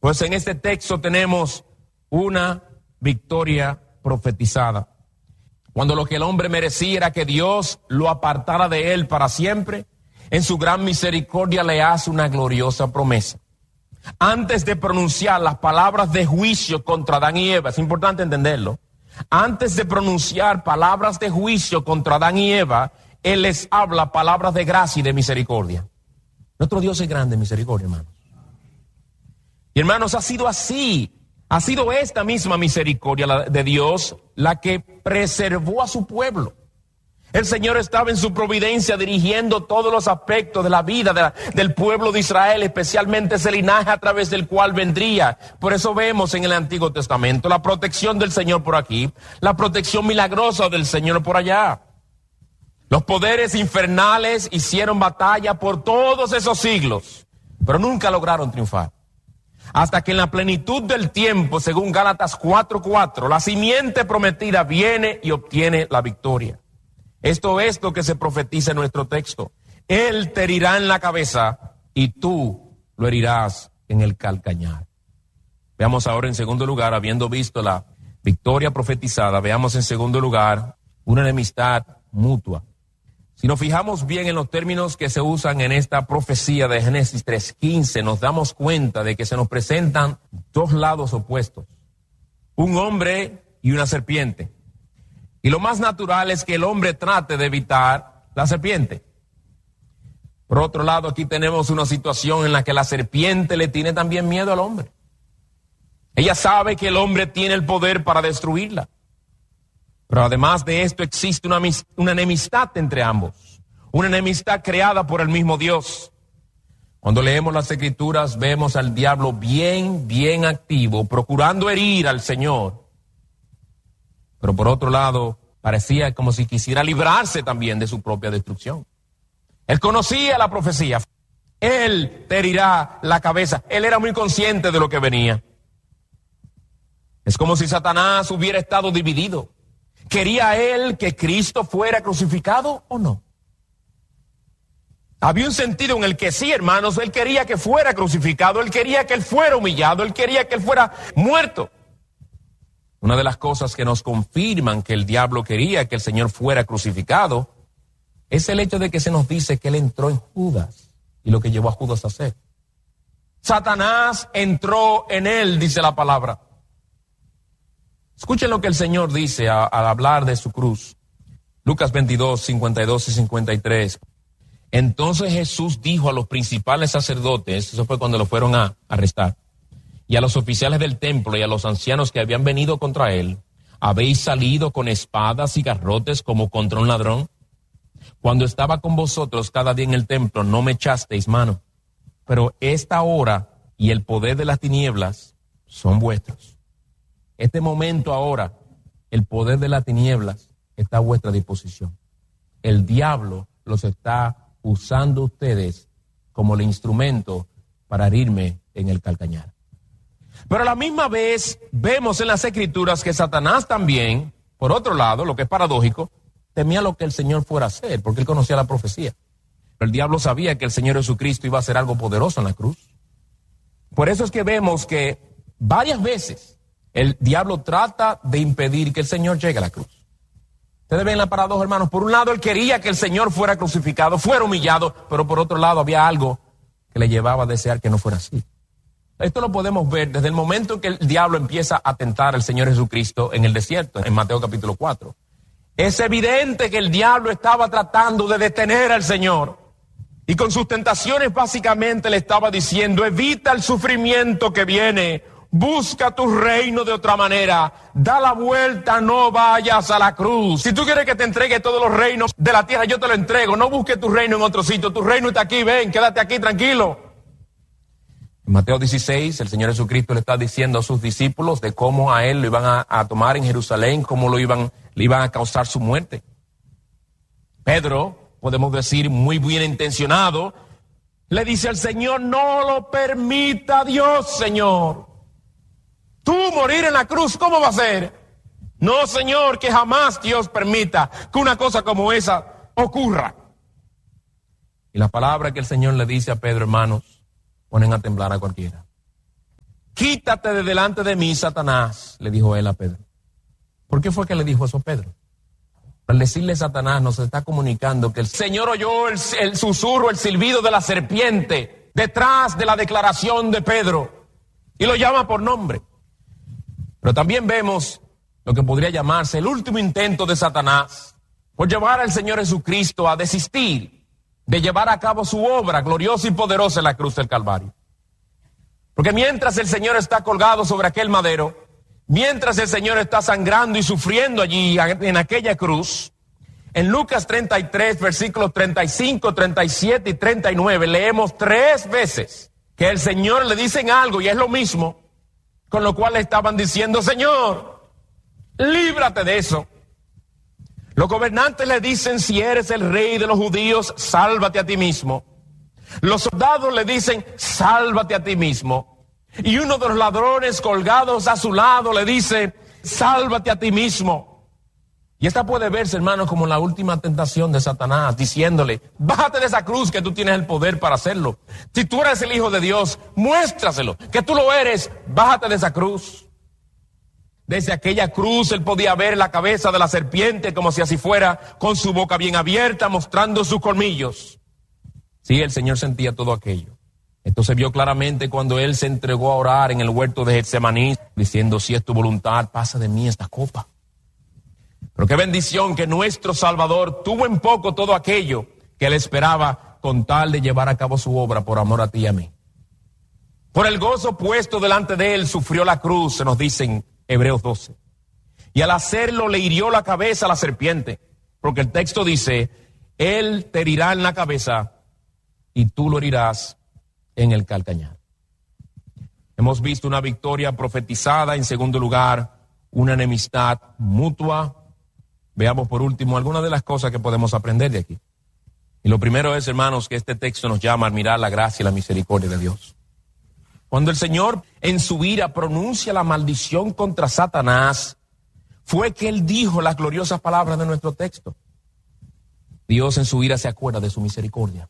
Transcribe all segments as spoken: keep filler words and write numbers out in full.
Pues en este texto tenemos una victoria profetizada. Cuando lo que el hombre merecía era que Dios lo apartara de él para siempre, en su gran misericordia le hace una gloriosa promesa. Antes de pronunciar las palabras de juicio contra Adán y Eva, es importante entenderlo, antes de pronunciar palabras de juicio contra Adán y Eva, Él les habla palabras de gracia y de misericordia. Nuestro Dios es grande en misericordia, hermanos. Y hermanos, ha sido así, ha sido esta misma misericordia de Dios la que preservó a su pueblo. El Señor estaba en su providencia dirigiendo todos los aspectos de la vida de la, del pueblo de Israel, especialmente ese linaje a través del cual vendría. Por eso vemos en el Antiguo Testamento la protección del Señor por aquí, la protección milagrosa del Señor por allá. Los poderes infernales hicieron batalla por todos esos siglos, pero nunca lograron triunfar. Hasta que en la plenitud del tiempo, según Gálatas cuatro cuatro, la simiente prometida viene y obtiene la victoria. Esto es lo que se profetiza en nuestro texto. Él te herirá en la cabeza y tú lo herirás en el calcañar. Veamos ahora en segundo lugar, habiendo visto la victoria profetizada, veamos en segundo lugar una enemistad mutua. Si nos fijamos bien en los términos que se usan en esta profecía de Génesis tres quince, nos damos cuenta de que se nos presentan dos lados opuestos. Un hombre y una serpiente. Y lo más natural es que el hombre trate de evitar la serpiente. Por otro lado, aquí tenemos una situación en la que la serpiente le tiene también miedo al hombre. Ella sabe que el hombre tiene el poder para destruirla. Pero además de esto existe una, una enemistad entre ambos. Una enemistad creada por el mismo Dios. Cuando leemos las Escrituras vemos al diablo bien, bien activo, procurando herir al Señor. Pero por otro lado, parecía como si quisiera librarse también de su propia destrucción. Él conocía la profecía. Él te herirá la cabeza. Él era muy consciente de lo que venía. Es como si Satanás hubiera estado dividido. ¿Quería él que Cristo fuera crucificado o no? Había un sentido en el que sí, hermanos, él quería que fuera crucificado, él quería que él fuera humillado, él quería que él fuera muerto. Una de las cosas que nos confirman que el diablo quería que el Señor fuera crucificado es el hecho de que se nos dice que él entró en Judas y lo que llevó a Judas a hacer. Satanás entró en él, dice la palabra. Escuchen lo que el Señor dice a, al hablar de su cruz. Lucas veintidós, cincuenta y dos y cincuenta y tres. Entonces Jesús dijo a los principales sacerdotes, eso fue cuando lo fueron a arrestar, y a los oficiales del templo y a los ancianos que habían venido contra él, ¿habéis salido con espadas y garrotes como contra un ladrón? Cuando estaba con vosotros cada día en el templo, no me echasteis mano. Pero esta hora y el poder de las tinieblas son vuestros. Este momento ahora, el poder de las tinieblas está a vuestra disposición. El diablo los está usando ustedes como el instrumento para herirme en el calcañar. Pero a la misma vez vemos en las Escrituras que Satanás también, por otro lado, lo que es paradójico, temía lo que el Señor fuera a hacer, porque él conocía la profecía. Pero el diablo sabía que el Señor Jesucristo iba a hacer algo poderoso en la cruz. Por eso es que vemos que varias veces el diablo trata de impedir que el Señor llegue a la cruz. Ustedes ven la paradoja, hermanos. Por un lado, él quería que el Señor fuera crucificado, fuera humillado, pero por otro lado había algo que le llevaba a desear que no fuera así. Esto lo podemos ver desde el momento en que el diablo empieza a tentar al Señor Jesucristo en el desierto, en Mateo capítulo cuatro. Es evidente que el diablo estaba tratando de detener al Señor. Y con sus tentaciones básicamente le estaba diciendo, evita el sufrimiento que viene, busca tu reino de otra manera, da la vuelta, no vayas a la cruz. Si tú quieres que te entregue todos los reinos de la tierra, yo te lo entrego. No busques tu reino en otro sitio, tu reino está aquí, ven, quédate aquí tranquilo. En Mateo dieciséis, el Señor Jesucristo le está diciendo a sus discípulos de cómo a él lo iban a, a tomar en Jerusalén, cómo lo iban, le iban a causar su muerte. Pedro, podemos decir muy bien intencionado, le dice al Señor, no lo permita Dios, Señor. Tú morir en la cruz, ¿cómo va a ser? No, Señor, que jamás Dios permita que una cosa como esa ocurra. Y la palabra que el Señor le dice a Pedro, hermanos, ponen a temblar a cualquiera. quítate de delante de mí, Satanás, le dijo él a Pedro. ¿Por qué fue que le dijo eso a Pedro? Al decirle Satanás nos está comunicando que el Señor oyó el, el susurro, el silbido de la serpiente detrás de la declaración de Pedro y lo llama por nombre. Pero también vemos lo que podría llamarse el último intento de Satanás por llevar al Señor Jesucristo a desistir de llevar a cabo su obra gloriosa y poderosa en la cruz del Calvario. Porque mientras el Señor está colgado sobre aquel madero, mientras el Señor está sangrando y sufriendo allí en aquella cruz, en Lucas treinta y tres, versículos treinta y cinco, treinta y siete y treinta y nueve, leemos tres veces que el Señor le dicen algo y es lo mismo, con lo cual le estaban diciendo, Señor, líbrate de eso. Los gobernantes le dicen, si eres el rey de los judíos, sálvate a ti mismo. Los soldados le dicen, sálvate a ti mismo. Y uno de los ladrones colgados a su lado le dice, sálvate a ti mismo. Y esta puede verse, hermanos, como la última tentación de Satanás, diciéndole, bájate de esa cruz que tú tienes el poder para hacerlo. Si tú eres el Hijo de Dios, muéstraselo, que tú lo eres, bájate de esa cruz. Desde aquella cruz él podía ver la cabeza de la serpiente como si así fuera, con su boca bien abierta, mostrando sus colmillos. Sí, el Señor sentía todo aquello. Esto se vio claramente cuando él se entregó a orar en el huerto de Getsemaní, diciendo, si es tu voluntad, pasa de mí esta copa. Pero qué bendición que nuestro Salvador tuvo en poco todo aquello que él esperaba con tal de llevar a cabo su obra por amor a ti y a mí. Por el gozo puesto delante de él sufrió la cruz, se nos dice en Hebreos doce. Y al hacerlo le hirió la cabeza a la serpiente, porque el texto dice, él te herirá en la cabeza y tú lo herirás en el calcañar. Hemos visto una victoria profetizada, en segundo lugar, una enemistad mutua. Veamos por último algunas de las cosas que podemos aprender de aquí. Y lo primero es, hermanos, que este texto nos llama a admirar la gracia y la misericordia de Dios. Cuando el Señor en su ira pronuncia la maldición contra Satanás, fue que él dijo las gloriosas palabras de nuestro texto. Dios en su ira se acuerda de su misericordia.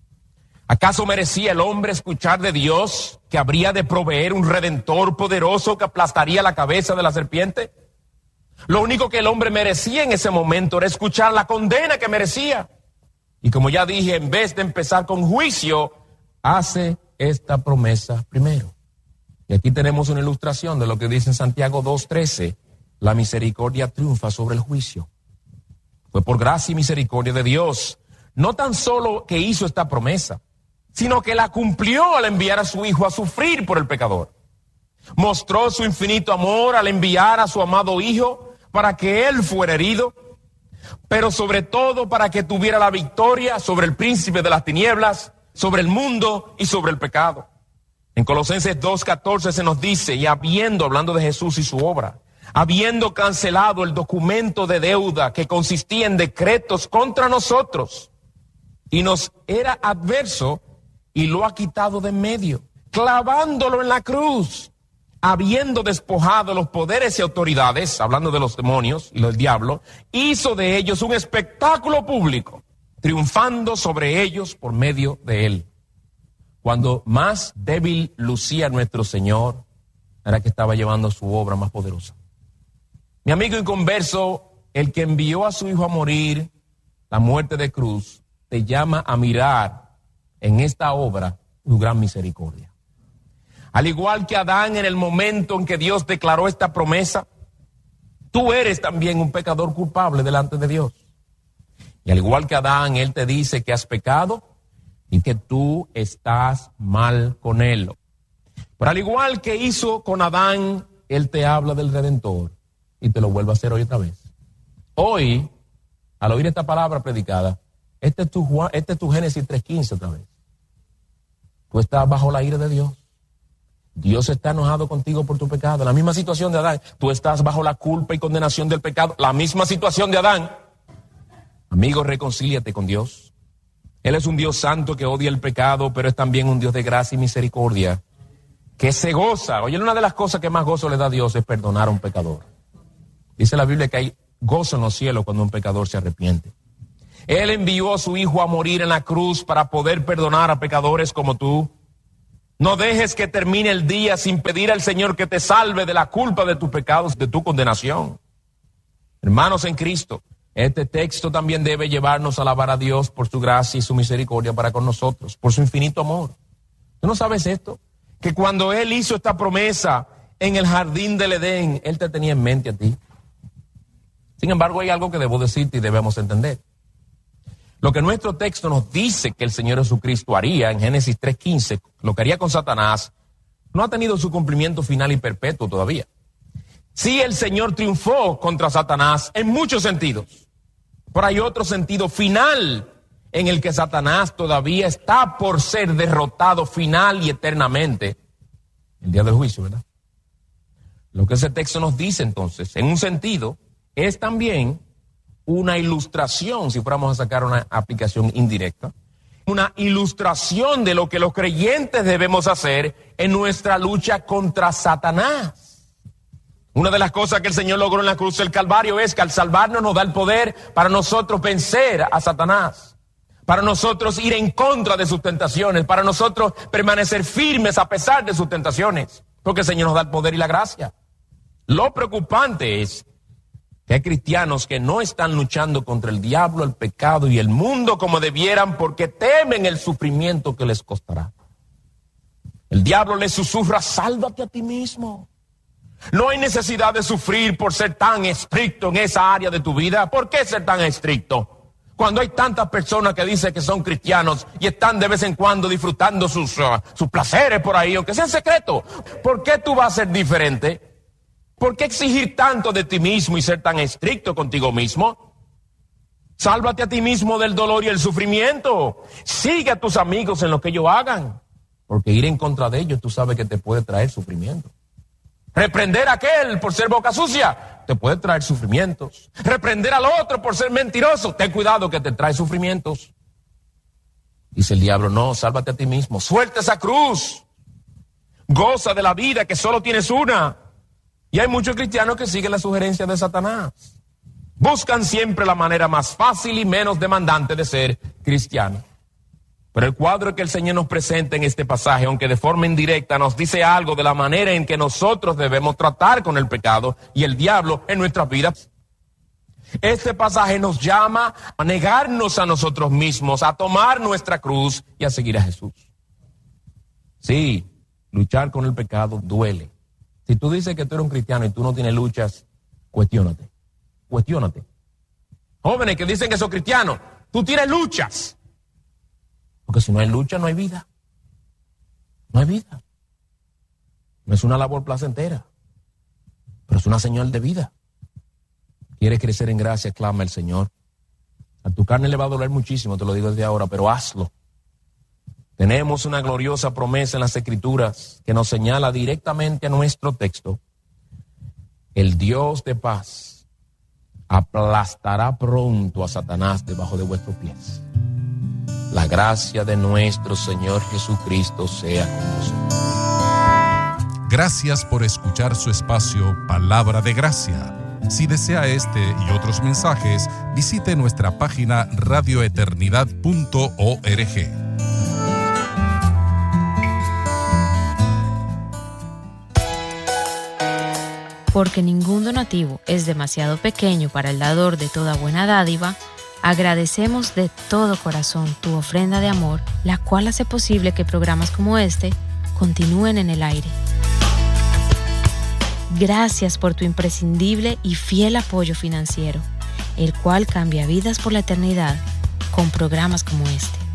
¿Acaso merecía el hombre escuchar de Dios que habría de proveer un redentor poderoso que aplastaría la cabeza de la serpiente? Lo único que el hombre merecía en ese momento era escuchar la condena que merecía. Y como ya dije, en vez de empezar con juicio, hace esta promesa primero. Y aquí tenemos una ilustración de lo que dice en Santiago dos trece. La misericordia triunfa sobre el juicio. Fue por gracia y misericordia de Dios, no tan solo que hizo esta promesa, sino que la cumplió al enviar a su Hijo a sufrir por el pecador. Mostró su infinito amor al enviar a su amado Hijo para que Él fuera herido, pero sobre todo para que tuviera la victoria sobre el príncipe de las tinieblas, sobre el mundo y sobre el pecado. En Colosenses dos catorce se nos dice, y habiendo, hablando de Jesús y su obra, habiendo cancelado el documento de deuda que consistía en decretos contra nosotros y nos era adverso, y lo ha quitado de en medio, clavándolo en la cruz, habiendo despojado los poderes y autoridades, hablando de los demonios y del diablo, hizo de ellos un espectáculo público, triunfando sobre ellos por medio de él. Cuando más débil lucía nuestro Señor, era que estaba llevando su obra más poderosa. Mi amigo inconverso, el que envió a su Hijo a morir, la muerte de cruz, te llama a mirar en esta obra su gran misericordia. Al igual que Adán en el momento en que Dios declaró esta promesa, tú eres también un pecador culpable delante de Dios. Y al igual que Adán, Él te dice que has pecado y que tú estás mal con Él. Pero al igual que hizo con Adán, Él te habla del Redentor y te lo vuelve a hacer hoy otra vez. Hoy, al oír esta palabra predicada, este es tu, este es tu Génesis tres quince otra vez. Tú estás bajo la ira de Dios. Dios está enojado contigo por tu pecado. La misma situación de Adán. Tú estás bajo la culpa y condenación del pecado. La misma situación de Adán. Amigo, reconcíliate con Dios. Él es un Dios santo que odia el pecado, pero es también un Dios de gracia y misericordia, que se goza. Oye, una de las cosas que más gozo le da a Dios es perdonar a un pecador. Dice la Biblia que hay gozo en los cielos cuando un pecador se arrepiente. Él envió a su Hijo a morir en la cruz para poder perdonar a pecadores como tú. No dejes que termine el día sin pedir al Señor que te salve de la culpa de tus pecados, de tu condenación. Hermanos en Cristo, este texto también debe llevarnos a alabar a Dios por su gracia y su misericordia para con nosotros, por su infinito amor. ¿Tú no sabes esto? Que cuando Él hizo esta promesa en el jardín del Edén, Él te tenía en mente a ti. Sin embargo, hay algo que debo decirte y debemos entender. Lo que nuestro texto nos dice que el Señor Jesucristo haría en Génesis tres quince, lo que haría con Satanás, no ha tenido su cumplimiento final y perpetuo todavía. Sí, el Señor triunfó contra Satanás en muchos sentidos, pero hay otro sentido final en el que Satanás todavía está por ser derrotado final y eternamente el día del juicio, ¿verdad? Lo que ese texto nos dice entonces, en un sentido, es también una ilustración, si fuéramos a sacar una aplicación indirecta, una ilustración de lo que los creyentes debemos hacer en nuestra lucha contra Satanás. Una de las cosas que el Señor logró en la cruz del Calvario es que al salvarnos nos da el poder para nosotros vencer a Satanás, para nosotros ir en contra de sus tentaciones, para nosotros permanecer firmes a pesar de sus tentaciones, porque el Señor nos da el poder y la gracia. Lo preocupante es que hay cristianos que no están luchando contra el diablo, el pecado y el mundo como debieran porque temen el sufrimiento que les costará. El diablo les susurra, sálvate a ti mismo. No hay necesidad de sufrir por ser tan estricto en esa área de tu vida. ¿Por qué ser tan estricto? Cuando hay tantas personas que dicen que son cristianos y están de vez en cuando disfrutando sus, uh, sus placeres por ahí, aunque sea en secreto. ¿Por qué tú vas a ser diferente? ¿Por qué exigir tanto de ti mismo y ser tan estricto contigo mismo? Sálvate a ti mismo del dolor y el sufrimiento. Sigue a tus amigos en lo que ellos hagan, porque ir en contra de ellos tú sabes que te puede traer sufrimiento. Reprender a aquel por ser boca sucia te puede traer sufrimientos. Reprender al otro por ser mentiroso, ten cuidado que te trae sufrimientos. Dice el diablo, no, sálvate a ti mismo. Suelta esa cruz. Goza de la vida que solo tienes una. Y hay muchos cristianos que siguen la sugerencia de Satanás. Buscan siempre la manera más fácil y menos demandante de ser cristiano. Pero el cuadro que el Señor nos presenta en este pasaje, aunque de forma indirecta, nos dice algo de la manera en que nosotros debemos tratar con el pecado y el diablo en nuestras vidas. Este pasaje nos llama a negarnos a nosotros mismos, a tomar nuestra cruz y a seguir a Jesús. Sí, luchar con el pecado duele. Si tú dices que tú eres un cristiano y tú no tienes luchas, cuestiónate, cuestiónate. Jóvenes que dicen que son cristianos, tú tienes luchas. Porque si no hay lucha, no hay vida. No hay vida. No es una labor placentera, pero es una señal de vida. ¿Quieres crecer en gracia? Clama al Señor. A tu carne le va a doler muchísimo, te lo digo desde ahora, pero hazlo. Tenemos una gloriosa promesa en las Escrituras que nos señala directamente a nuestro texto. El Dios de paz aplastará pronto a Satanás debajo de vuestros pies. La gracia de nuestro Señor Jesucristo sea con nosotros. Gracias por escuchar su espacio Palabra de Gracia. Si desea este y otros mensajes, visite nuestra página radio eternidad punto org. Porque ningún donativo es demasiado pequeño para el dador de toda buena dádiva, agradecemos de todo corazón tu ofrenda de amor, la cual hace posible que programas como este continúen en el aire. Gracias por tu imprescindible y fiel apoyo financiero, el cual cambia vidas por la eternidad con programas como este.